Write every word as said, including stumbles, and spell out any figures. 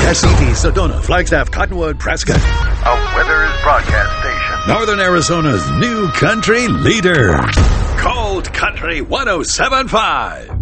S C T, Sedona, Flagstaff, Cottonwood, Prescott. A Withers broadcast station. Northern Arizona's new country leader. Cold Country one oh seven point five.